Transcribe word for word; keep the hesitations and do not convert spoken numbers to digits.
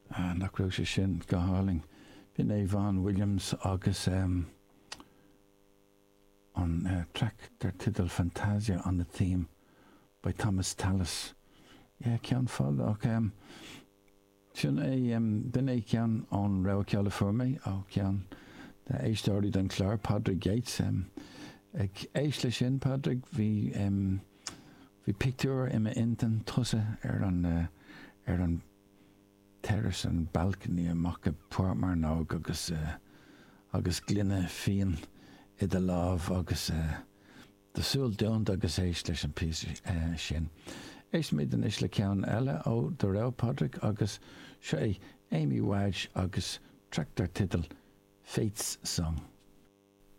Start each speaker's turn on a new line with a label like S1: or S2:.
S1: uh, nach raibh sé sin go háling. Bhín é Vaughan Williams agus um, an uh, track der titel Fantasia on the theme by Thomas Tallis. Yeah, cean fáil ach um, sin é um, bin é cean an rá ceala for mé ó cean de éistóirí den chlár Padraig Gates um, ag éis lei sin Padraig hí um, hí pictiúr imime intan tusa ar an uh, ar an terrace an balcony amach a Portmar nág agus uh, agus glynne fian i de láb agus uh, de súil dont agus éis leis an pí uh, sin. Éis méid an is le ceann eile ó do rá Padraig agus sé Amy Wadge agus tractor title Fate's Song.